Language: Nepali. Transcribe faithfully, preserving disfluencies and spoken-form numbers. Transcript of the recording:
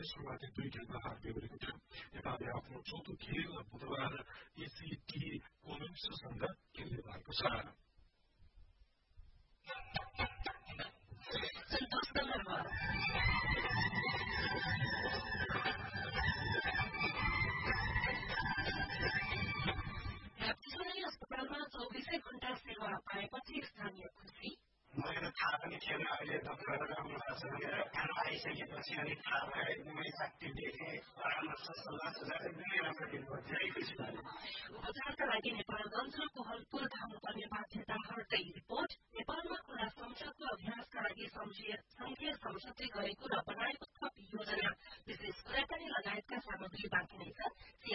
सुरुवाती दुई खेलमा हार बेहोरेको थियो। नेपालले आफ्नो चौथो खेल बुधबार एसिटी कोलम्बियासँग खेल्ने भएको छ। अस्पतालमा चौबिसै घण्टा सेवा पाएपछि स्थानीय खुसी। मैले थाहा पनि थिएन, अहिले डक्टरहरू आउनु भएको छ भनेर खाना आइसकेपछि अनि थाहा भयो, एकदमै एक्टिभ देखेँ, परामर्श सल्लाह सुझाव एकदमै राम्रो दिनुभयो, धेरै खुसी भयो। उपचारका लागि नेपालगञ्ज र कोहलपुर धाउनुपर्ने बाध्यता हट्दै रिपोर्ट। नेपालमा खुला संसदको अभ्यासका लागि संघीय संसदले गरेको र बनाएको थप योजना विशेष कुराकानी लगायतका सामग्री बाँकी नै छ।